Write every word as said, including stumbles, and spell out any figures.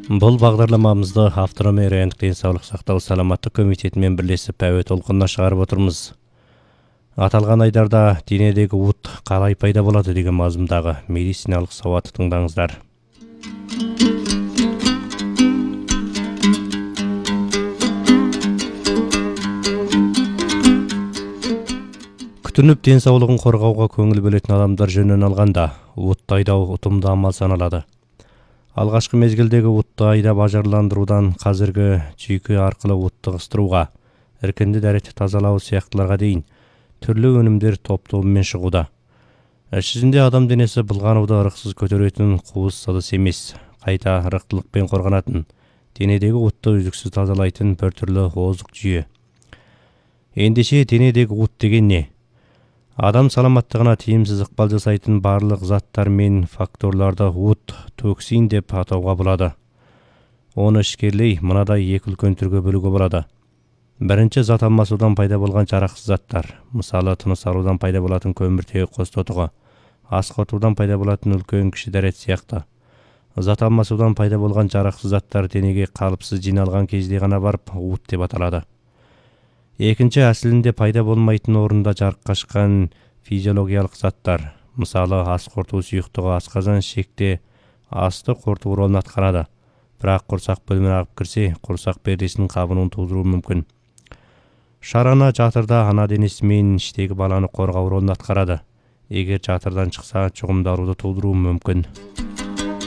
Бұл бағдарламамызды Автономия райондық денсаулық сақтау саламаттық комитетімен бірлесіп әуе толқынына шығарып отырмыз. Аталған айдарда денедегі от қалай пайда болады деген мазмұндағы медициналық сауатты тыңдаңыздар. Күтініп денсаулығын қорғауға көңіл бөлетін адамдар жөнінен алғанда, отты айдау ұтымды амал саналады. Алғашқы мезгілдегі отты айдап ажарландырудан қазіргі жүйке арқылы отты ығыстыруға, іркінді дәретті тазалау сияқтыларға дейін түрлі өнімдер топ-тобымен шығуда. Іс жүзінде адам денесі былғануды ырықсыз көтеретін қуыс ыдыс емес, қайта ырықтылықпен қорғанатын, денедегі отты үздіксіз тазалайтын бір түрлі озық жүйе. Ендеше денедегі от деген не? Адам саламаттығына тиімсіз ықпал жасайтын барлық заттар мен факторларды от, токсин деп атауға болады. Оны ішкерлей мынадай екі үлкен түрге бөлуге болады. Бірінші, зат алмасудан пайда болған жарақсыз заттар, мысалы тыныс алудан пайда болатын көміртегі қос тотығы, ас қорытудан пайда болатын үлкен кіші дәрет сияқты. Зат алмасудан пайда болған жарақсыз заттар денеге қалыпсыз жиналған кезде ғана барып от деп аталады. Екінші, әсілінде пайда болмайтын орында жарыққа шыққан физиологиялық заттар, мысалы ас қорыту сұйықтығы асқазан ішекте асты қорыту ролын атқарады, бірақ құрсақ бөліміне ағып кірсе, құрсақ пердесінің қабынуын тудыруы мүмкін. Шарана жатырда ана денесі мен іштегі баланы қорғау ролын атқарады. Егер жатырдан шықса, жұғымдаруды тудыруы мүмкін.